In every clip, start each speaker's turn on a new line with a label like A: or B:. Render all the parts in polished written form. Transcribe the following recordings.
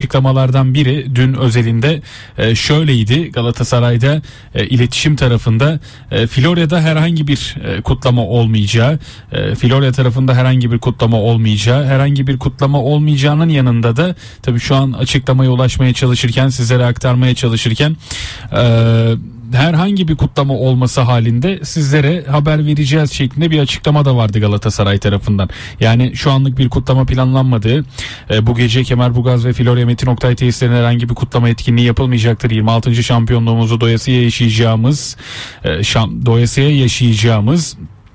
A: açıklamalardan biri dün özelinde şöyleydi. Galatasaray'da iletişim tarafında Florya'da herhangi bir kutlama olmayacağı, Florya tarafında herhangi bir kutlama olmayacağı, herhangi bir kutlama olmayacağının yanında da tabii şu an açıklamaya ulaşmaya çalışırken, sizlere aktarmaya çalışırken herhangi bir kutlama olması halinde sizlere haber vereceğiz şeklinde bir açıklama da vardı Galatasaray tarafından. Yani şu anlık bir kutlama planlanmadığı, bu gece Kemerburgaz ve Florya Metin Oktay tesislerinde herhangi bir kutlama etkinliği yapılmayacaktır. 26. şampiyonluğumuzu doyasıya yaşayacağımız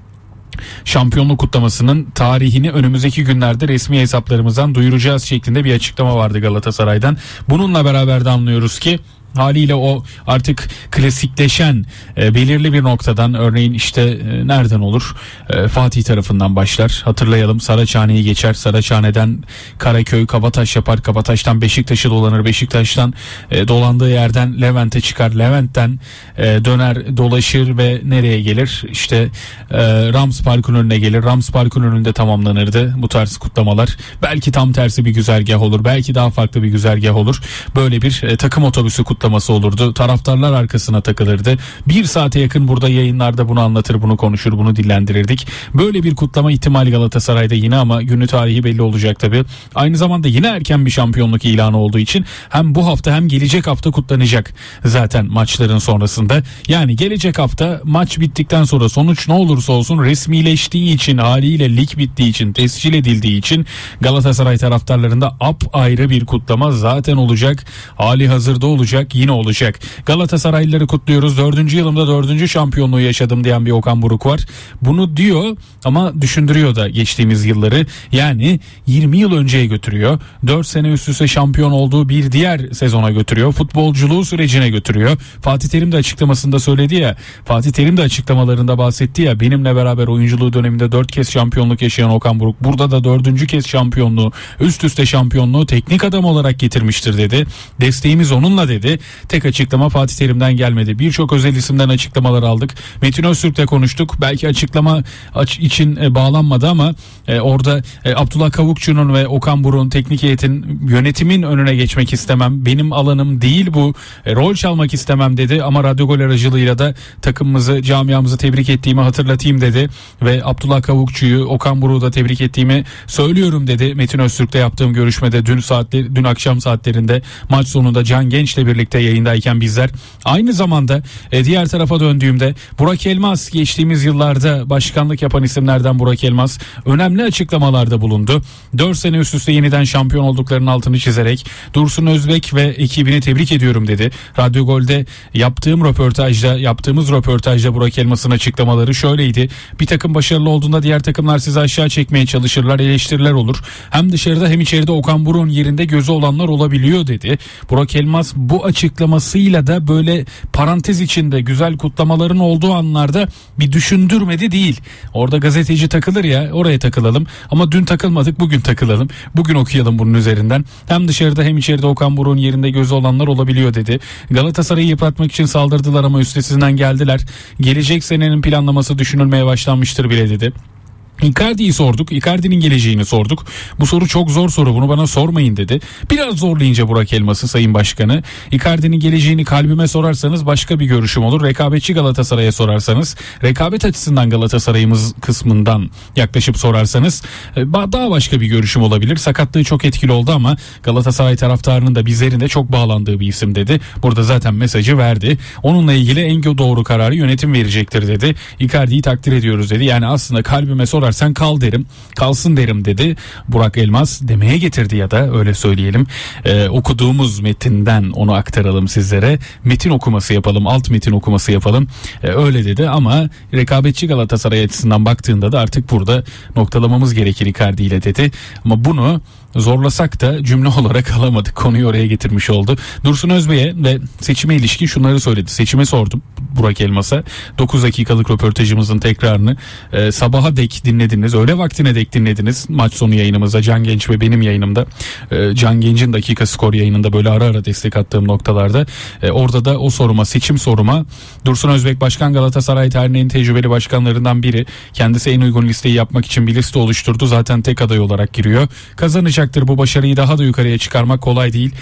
A: şampiyonluk kutlamasının tarihini önümüzdeki günlerde resmi hesaplarımızdan duyuracağız şeklinde bir açıklama vardı Galatasaray'dan. Bununla beraber de anlıyoruz ki haliyle o artık klasikleşen belirli bir noktadan, örneğin işte nereden olur? Fatih tarafından başlar. Hatırlayalım, Saraçhane'yi geçer. Saraçhane'den Karaköy, Kabataş yapar. Kabataş'tan Beşiktaş'ı dolanır. Beşiktaş'tan dolandığı yerden Levent'e çıkar. Levent'ten döner, dolaşır ve nereye gelir? İşte Rams Park'ın önüne gelir. Rams Park'ın önünde tamamlanırdı bu tarz kutlamalar. Belki tam tersi bir güzergah olur. Belki daha farklı bir güzergah olur. Böyle bir takım otobüsü kutlaması olurdu. Taraftarlar arkasına takılırdı. Bir saate yakın burada yayınlarda bunu anlatır, bunu konuşur, bunu dillendirirdik. Böyle bir kutlama ihtimali Galatasaray'da yine, ama günü tarihi belli olacak tabii. Aynı zamanda yine erken bir şampiyonluk ilanı olduğu için hem bu hafta hem gelecek hafta kutlanacak zaten maçların sonrasında. Yani gelecek hafta maç bittikten sonra sonuç ne olursa olsun resmileştiği için, haliyle lig bittiği için, tescil edildiği için Galatasaray taraftarlarında apayrı bir kutlama zaten olacak. Hali hazırda olacak. Yine olacak. Galatasaraylıları kutluyoruz. 4. yılımda 4. şampiyonluğu yaşadım diyen bir Okan Buruk var. Bunu diyor ama düşündürüyor da geçtiğimiz yılları. Yani 20 yıl önceye götürüyor. 4 sene üst üste şampiyon olduğu bir diğer sezona götürüyor. Futbolculuğu sürecine götürüyor. Fatih Terim de açıklamasında söyledi ya. Fatih Terim de açıklamalarında bahsetti ya. Benimle beraber oyunculuğu döneminde 4 kez şampiyonluk yaşayan Okan Buruk burada da 4. kez şampiyonluğu, üst üste şampiyonluğu teknik adam olarak getirmiştir dedi. Desteğimiz onunla dedi. Tek açıklama Fatih Terim'den gelmedi. Birçok özel isimden açıklamalar aldık. Metin Öztürk'le konuştuk. Belki açıklama için bağlanmadı ama orada Abdullah Kavukçu'nun ve Okan Buruk'un, teknik heyetin, yönetimin önüne geçmek istemem. Benim alanım değil bu. Rol çalmak istemem dedi ama Radyo Gol aracılığıyla da takımımızı, camiamızı tebrik ettiğimi hatırlatayım dedi ve Abdullah Kavukçu'yu, Okan Buruk'u da tebrik ettiğimi söylüyorum dedi. Metin Öztürk'le yaptığım görüşmede dün akşam saatlerinde maç sonunda Can Genç'le birlikte yayındayken bizler, aynı zamanda diğer tarafa döndüğümde Burak Elmas, geçtiğimiz yıllarda başkanlık yapan isimlerden Burak Elmas önemli açıklamalarda bulundu. 4 sene üst üste yeniden şampiyon olduklarının altını çizerek Dursun Özbek ve ekibini tebrik ediyorum dedi. Radyo Gol'de yaptığımız röportajda Burak Elmas'ın açıklamaları şöyleydi. Bir takım başarılı olduğunda diğer takımlar sizi aşağı çekmeye çalışırlar, eleştiriler olur. Hem dışarıda hem içeride Okan Buruk'un yerinde gözü olanlar olabiliyor dedi. Burak Elmas bu açıklamasıyla da böyle parantez içinde güzel kutlamaların olduğu anlarda bir düşündürmedi değil. Orada gazeteci takılır ya, oraya takılalım. Ama dün takılmadık, bugün takılalım. Bugün okuyalım bunun üzerinden. Hem dışarıda hem içeride Okan Buruk'un yerinde gözü olanlar olabiliyor dedi. Galatasaray'ı yıpratmak için saldırdılar ama üstesinden geldiler. Gelecek senenin planlaması düşünülmeye başlanmıştır bile dedi. Icardi'yi sorduk. Icardi'nin geleceğini sorduk. Bu soru çok zor soru. Bunu bana sormayın dedi. Biraz zorlayınca Burak Elmas'ı, Sayın Başkanı, Icardi'nin geleceğini kalbime sorarsanız başka bir görüşüm olur. Rekabetçi Galatasaray'a sorarsanız, rekabet açısından Galatasaray'ımız kısmından yaklaşıp sorarsanız daha başka bir görüşüm olabilir. Sakatlığı çok etkili oldu ama Galatasaray taraftarının da bizlerin de çok bağlandığı bir isim dedi. Burada zaten mesajı verdi. Onunla ilgili en doğru kararı yönetim verecektir dedi. Icardi'yi takdir ediyoruz dedi. Yani aslında kalbime sorarsan kal derim, kalsın derim dedi Burak Elmas, demeye getirdi ya da öyle söyleyelim. Okuduğumuz metinden onu aktaralım sizlere. Metin okuması yapalım, alt metin okuması yapalım. Öyle dedi ama rekabetçi Galatasaray açısından baktığında da artık burada noktalamamız gerekir Icardi ile dedi. Ama bunu zorlasak da cümle olarak alamadık. Konuyu oraya getirmiş oldu. Dursun Özbek'e ve seçime ilişkin şunları söyledi. Seçime sordum Burak Elmas'a. 9 dakikalık röportajımızın tekrarını sabaha dek dinlediniz. Öğle vaktine dek dinlediniz. Maç sonu yayınımızda Can Genç ve benim yayınımda. Can Genç'in dakika skor yayınında böyle ara ara destek attığım noktalarda. Orada da o soruma, seçim soruma, Dursun Özbek Başkan Galatasaray tarihinin en tecrübeli başkanlarından biri. Kendisi en uygun listeyi yapmak için bir liste oluşturdu. Zaten tek aday olarak giriyor. Kazanacaktır, bu başarıyı daha da yukarıya çıkarmak kolay değil.